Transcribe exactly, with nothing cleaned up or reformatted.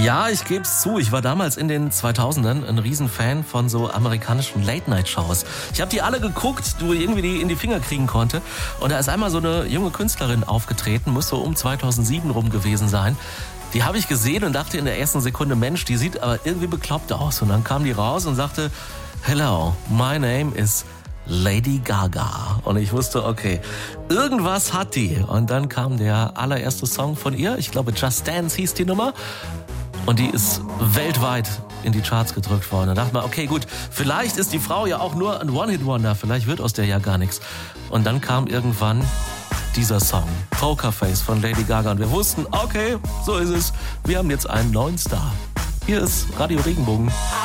Ja, ich gebe es zu, ich war damals in den zweitausendern ein Riesenfan von so amerikanischen Late-Night-Shows. Ich habe die alle geguckt, du irgendwie die in die Finger kriegen konnte. Und da ist einmal so eine junge Künstlerin aufgetreten, muss so um zweitausendsieben rum gewesen sein. Die habe ich gesehen und dachte in der ersten Sekunde, Mensch, die sieht aber irgendwie bekloppt aus. Und dann kam die raus und sagte, hello, my name is Lady Gaga. Und ich wusste, okay, irgendwas hat die. Und dann kam der allererste Song von ihr, ich glaube Just Dance hieß die Nummer. Und die ist weltweit in die Charts gedrückt worden. Da dachte man, okay, gut, vielleicht ist die Frau ja auch nur ein One-Hit-Wonder, vielleicht wird aus der ja gar nichts. Und dann kam irgendwann dieser Song, Pokerface von Lady Gaga. Und wir wussten, okay, so ist es, wir haben jetzt einen neuen Star. Hier ist Radio Regenbogen.